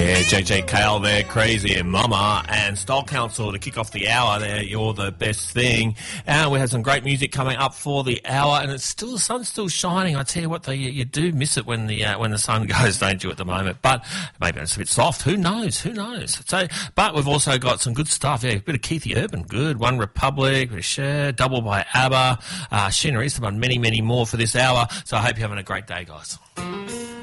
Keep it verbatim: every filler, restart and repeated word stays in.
Yeah, J J Cale there, Crazy and Mama, and Style Council to kick off the hour there. You're the best thing. And we have some great music coming up for the hour, and it's still, the sun's still shining. I tell you what, though, you, you do miss it when the uh, when the sun goes, don't you, at the moment? But maybe it's a bit soft. Who knows? Who knows? So, but we've also got some good stuff. Yeah, a bit of Keithy Urban, good. One Republic, bit of Cher, Double by ABBA, uh, Sheena Easton, many, many more for this hour. So I hope you're having a great day, guys.